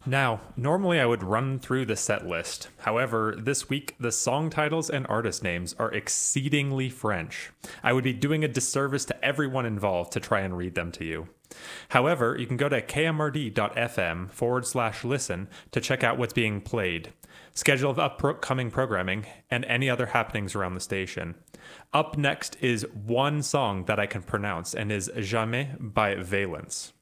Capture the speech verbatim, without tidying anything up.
Now, normally I would run through the set list. However, this week the song titles and artist names are exceedingly French. I would be doing a disservice to everyone involved to try and read them to you. However, you can go to kmrd.fm forward slash listen to check out what's being played, schedule of upcoming programming, and any other happenings around the station. Up next is one song that I can pronounce and is Jamais by Valence.